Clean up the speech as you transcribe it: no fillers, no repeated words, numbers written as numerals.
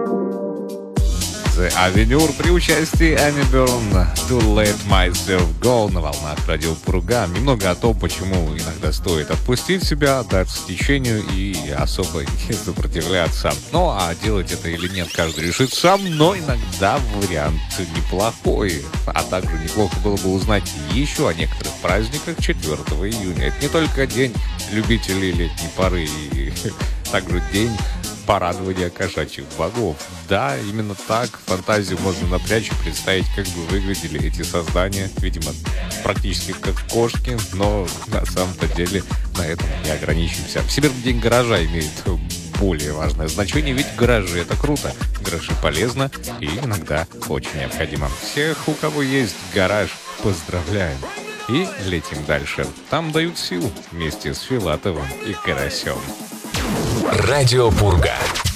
The Avenue при участии Amy Byrne To Let Myself Go на волнах радио Пурга. Немного о том, почему иногда стоит отпустить себя, отдаться течению и особо не сопротивляться. Ну, а делать это или нет, каждый решит сам, но иногда вариант неплохой. А также неплохо было бы узнать еще о некоторых праздниках 4 июня. Это не только день любителей летней поры, и также день порадования кошачьих богов. Да, именно так фантазию можно напрячь и представить, как бы выглядели эти создания. Видимо, практически как кошки, но на самом-то деле на этом не ограничимся. Всемирный день гаража имеет более важное значение, ведь гаражи — это круто. Гаражи полезно и иногда очень необходимо. Всех, у кого есть гараж, поздравляем. И летим дальше. Там дают сил вместе с Филатовым и Карасем. Радио Пурга.